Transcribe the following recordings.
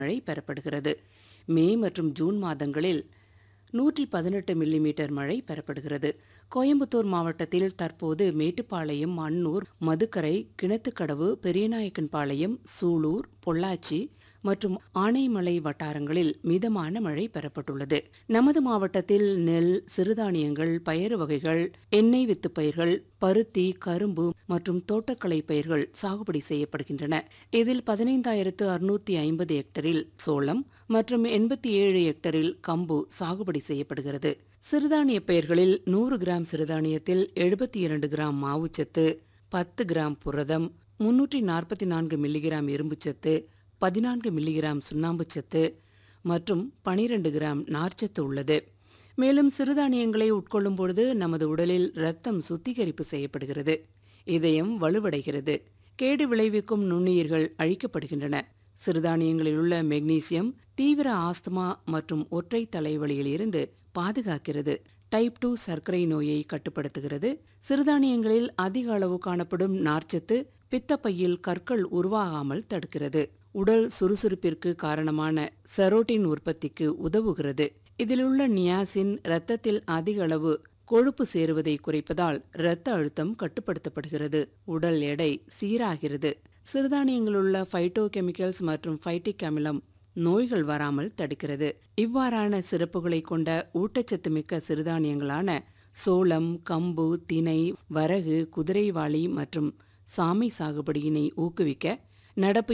மழை பெறப்படுகிறது. மே மற்றும் ஜூன் மாதங்களில் 118 மில்லிமீட்டர் மழை பெறப்படுகிறது. கோயம்புத்தூர் மாவட்டத்தில் தற்போது மேட்டுப்பாளையம், அன்னூர், மதுக்கரை, கிணத்துக்கடவு, பெரியநாயக்கன்பாளையம், சூலூர், பொள்ளாச்சி மற்றும் ஆனைமலை வட்டாரங்களில் மிதமான மழை பெறப்பட்டுள்ளது. நமது மாவட்டத்தில் நெல், சிறுதானியங்கள், பயறு வகைகள், எண்ணெய் வித்து பயிர்கள், பருத்தி, கரும்பு மற்றும் தோட்டக்கலை பயிர்கள் சாகுபடி செய்யப்படுகின்றன. இதில் 15,650 ஹெக்டரில் சோளம் மற்றும் 87 ஹெக்டரில் கம்பு சாகுபடி செய்யப்படுகிறது. சிறுதானிய பயிர்களில் 100 கிராம் சிறுதானியத்தில் 72 கிராம் மாவுச்சத்து, 10 கிராம் புரதம், 344 மில்லிகிராம் இரும்புச்சத்து, 14 மில்லிகிராம் சுண்ணாம்புச்சத்து மற்றும் 12 கிராம் நார்ச்சத்து உள்ளது. மேலும் சிறுதானியங்களை உட்கொள்ளும் பொழுது நமது உடலில் இரத்தம் சுத்திகரிப்பு செய்யப்படுகிறது, இதயம் வலுவடைகிறது, கேடு விளைவிக்கும் நுண்ணுயிர்கள் அழிக்கப்படுகின்றன. சிறுதானியங்களில் உள்ள மெக்னீசியம் தீவிர ஆஸ்துமா மற்றும் ஒற்றை தலைவலியில் இருந்து பாதுகாக்கிறது. டைப் 2 சர்க்கரை நோயை கட்டுப்படுத்துகிறது. சிறுதானியங்களில் அதிக அளவு காணப்படும் நார்ச்சத்து பித்தப்பையில் கற்கள் உருவாகாமல் தடுக்கிறது. உடல் சுறுசுறுப்பிற்கு காரணமான செரோட்டின் உற்பத்திக்கு உதவுகிறது. இதிலுள்ள நியாசின் இரத்தத்தில் அதிக அளவு கொழுப்பு சேருவதை குறைப்பதால் இரத்த அழுத்தம் கட்டுப்படுத்தப்படுகிறது. உடல் எடை சீராகிறது. சிறுதானியங்களுள்ள பைட்டோ கெமிக்கல்ஸ் மற்றும் பைட்டிக் அமிலம் நோய்கள் வராமல் தடுக்கிறது. இவ்வாறான சிறப்புகளை கொண்ட ஊட்டச்சத்து மிக்க சிறுதானியங்களான சோளம், கம்பு, தினை, வரகு, குதிரைவாளி மற்றும் சாமை சாகுபடியினை ஊக்குவிக்க நடப்பு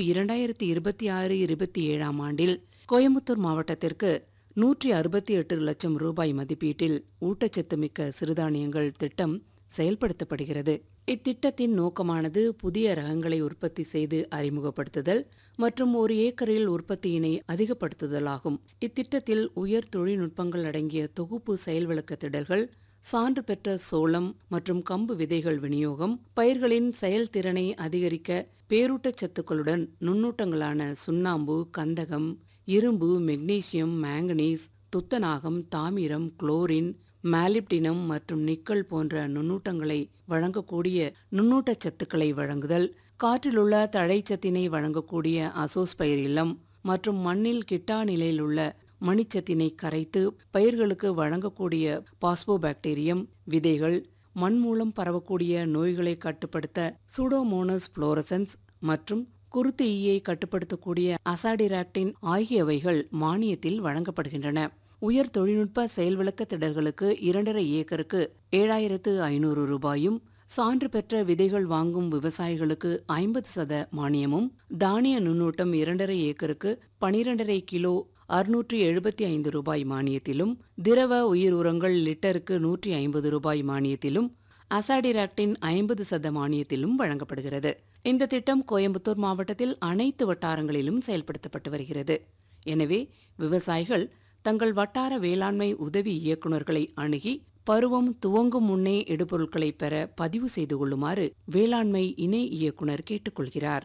2026-27 ஆண்டில் கோயம்புத்தூர் மாவட்டத்திற்கு 168 லட்சம் ரூபாய் மதிப்பீட்டில் ஊட்டச்சத்து மிக்க சிறுதானியங்கள் திட்டம் செயல்படுத்தப்படுகிறது. இத்திட்டத்தின் நோக்கமானது புதிய ரகங்களை உற்பத்தி செய்து அறிமுகப்படுத்துதல் மற்றும் ஒரு ஏக்கரில் உற்பத்தியினை அதிகப்படுத்துதலாகும். இத்திட்டத்தில் உயர் தொழில்நுட்பங்கள் அடங்கிய தொகுப்பு செயல் விளக்க திடல்கள், சான்று பெற்ற சோளம் மற்றும் கம்பு விதைகள் விநியோகம், பயிர்களின் செயல்திறனை அதிகரிக்க பேரூட்டச்சத்துக்களுடன் நுண்ணூட்டங்களான சுண்ணாம்பு, கந்தகம், இரும்பு, மெக்னீசியம், மாங்கனீஸ், துத்தநாகம், தாமிரம், குளோரின், மாலிப்டினம் மற்றும் நிக்கல் போன்ற நுண்ணூட்டங்களை வழங்கக்கூடிய நுண்ணூட்டச்சத்துக்களை வழங்குதல், காற்றிலுள்ள தழைச்சத்தினை வழங்கக்கூடிய அசோஸ்பைர் இல்லம் மற்றும் மண்ணில் கிட்டா நிலையில் உள்ள மணிச்சத்தினை கரைத்து பயிர்களுக்கு வழங்கக்கூடிய பாஸ்போபாக்டீரியம், விதைகள், மண் மூலம் பரவக்கூடிய நோய்களை கட்டுப்படுத்த சூடோமோனஸ் புளோரசன்ஸ் மற்றும் குருத்து ஈயை கட்டுப்படுத்தக்கூடிய அசாடிராக்டின் ஆகியவைகள் மானியத்தில் வழங்கப்படுகின்றன. உயர் தொழில்நுட்ப செயல்விளக்க திடல்களுக்கு 2.5 ஏக்கருக்கு 7,500 ரூபாயும், சான்று பெற்ற விதைகள் வாங்கும் விவசாயிகளுக்கு 50% மானியமும், தானிய நுண்ணூட்டம் 2.5 ஏக்கருக்கு 12.5 கிலோ 675 ரூபாய் மானியத்திலும், திரவ உயிர் உரங்கள் லிட்டருக்கு 150 ரூபாய் மானியத்திலும், அசாடிராக்டின் 50% மானியத்திலும் வழங்கப்படுகிறது. இந்த திட்டம் கோயம்புத்தூர் மாவட்டத்தில் அனைத்து வட்டாரங்களிலும் செயல்படுத்தப்பட்டு வருகிறது. எனவே விவசாயிகள் தங்கள் வட்டார வேளாண்மை உதவி இயக்குநர்களை அணுகி பருவம் துவங்கும் முன்னே இடுபொருட்களை பெற பதிவு செய்து கொள்ளுமாறு வேளாண்மை இணை இயக்குனர் கேட்டுக்கொள்கிறார்.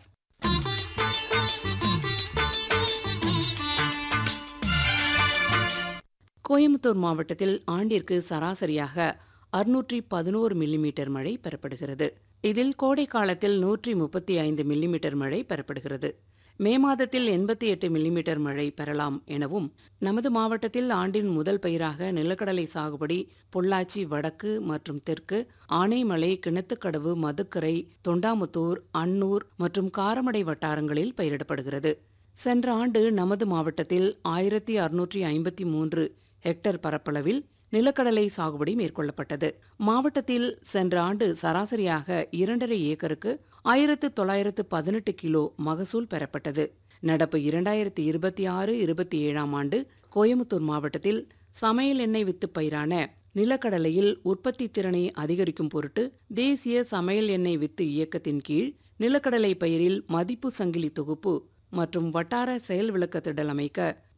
கோயம்புத்தூர் மாவட்டத்தில் ஆண்டிற்கு சராசரியாக 611 மில்லிமீட்டர் மழை பெறப்படுகிறது. இதில் கோடை காலத்தில் 135 மில்லிமீட்டர் மழை பெறப்படுகிறது. மே மாதத்தில் 88 மில்லிமீட்டர் மழை பெறலாம் எனவும், நமது மாவட்டத்தில் ஆண்டின் முதல் பயிராக நிலக்கடலை சாகுபடி பொள்ளாச்சி வடக்கு மற்றும் தெற்கு, ஆனைமலை, கிணத்துக்கடவு, மதுக்கரை, தொண்டாமுத்தூர், அன்னூர் மற்றும் காரமடை வட்டாரங்களில் பயிரிடப்படுகிறது. சென்ற ஆண்டு நமது மாவட்டத்தில் 1,653 ஹெக்டர் பரப்பளவில் நிலக்கடலை சாகுபடி மேற்கொள்ளப்பட்டது. மாவட்டத்தில் சென்ற ஆண்டு சராசரியாக 2.5 ஏக்கருக்கு 1,918 கிலோ மகசூல் பெறப்பட்டது. நடப்பு 2026-27 ஆண்டு கோயம்புத்தூர் மாவட்டத்தில் சமையல் எண்ணெய் வித்து பயிரான நிலக்கடலையில் உற்பத்தி திறனை அதிகரிக்கும் பொருட்டு தேசிய சமையல் எண்ணெய் வித்து இயக்கத்தின் கீழ் நிலக்கடலை பயிரில் மதிப்பு சங்கிலி தொகுப்பு மற்றும் வட்டார செயல் விளக்க திடல் அமைக்க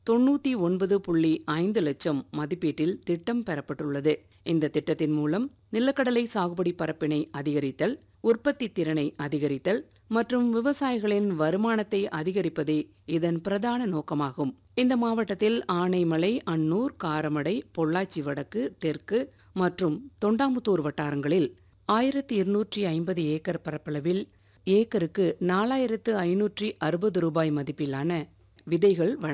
99.5 லட்சம் மதிப்பீட்டில் திட்டம் பெறப்பட்டுள்ளது. இந்த திட்டத்தின் மூலம் நிலக்கடலை சாகுபடி பரப்பினை அதிகரித்தல், உற்பத்தி திறனை அதிகரித்தல் மற்றும் விவசாயிகளின் வருமானத்தை அதிகரிப்பதே இதன் பிரதான நோக்கமாகும். இந்த மாவட்டத்தில் ஆனைமலை, அன்னூர், காரமடை, பொள்ளாச்சி வடக்கு, தெற்கு மற்றும் தொண்டாமுத்தூர் வட்டாரங்களில் 1,250 ஏக்கர் பரப்பளவில் ஏக்கருக்கு 4,560 ரூபாய் மதிப்பிலான விதைகள்